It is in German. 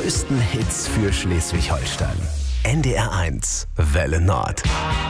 größten Hits für Schleswig-Holstein. NDR 1 Welle Nord.